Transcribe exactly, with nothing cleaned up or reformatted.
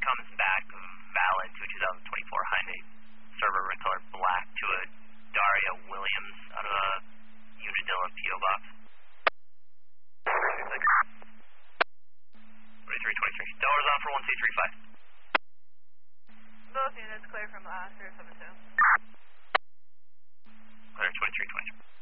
comes back valid to a two thousand twenty-four Hyundai Server red color black to a Daria Williams out of a Unadilla P O box. twenty-three twenty-three. Doors on for one two three five. Both units clear from uh, zero seven two. Clear twenty-three twenty-three.